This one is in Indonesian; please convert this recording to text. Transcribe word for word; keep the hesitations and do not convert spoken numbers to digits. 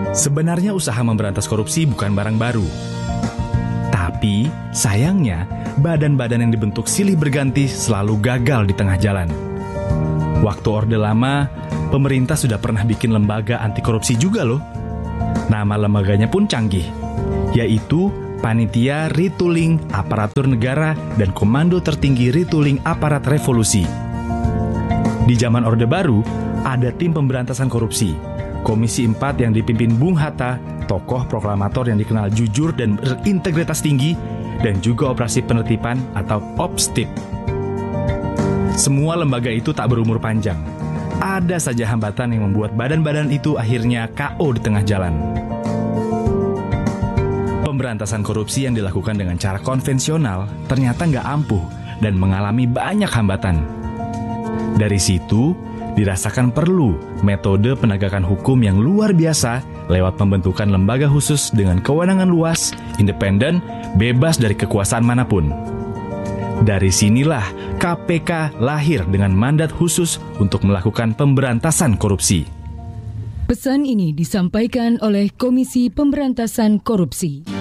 Sebenarnya usaha memberantas korupsi bukan barang baru. Tapi, sayangnya, badan-badan yang dibentuk silih berganti selalu gagal di tengah jalan. Waktu Orde Lama, pemerintah sudah pernah bikin lembaga anti korupsi juga loh. Nama lembaganya pun canggih, yaitu Panitia Retooling Aparatur Negara dan Komando Tertinggi Retooling Aparat Revolusi. Di zaman Orde Baru, ada tim pemberantasan korupsi, Komisi empat yang dipimpin Bung Hatta, tokoh proklamator yang dikenal jujur dan berintegritas tinggi, dan juga operasi penertiban atau OPSTIP. Semua lembaga itu tak berumur panjang. Ada saja hambatan yang membuat badan-badan itu akhirnya K O di tengah jalan. Pemberantasan korupsi yang dilakukan dengan cara konvensional ternyata nggak ampuh dan mengalami banyak hambatan. Dari situ, dirasakan perlu metode penegakan hukum yang luar biasa lewat pembentukan lembaga khusus dengan kewenangan luas, independen, bebas dari kekuasaan manapun. Dari sinilah K P K lahir dengan mandat khusus untuk melakukan pemberantasan korupsi. Pesan ini disampaikan oleh Komisi Pemberantasan Korupsi.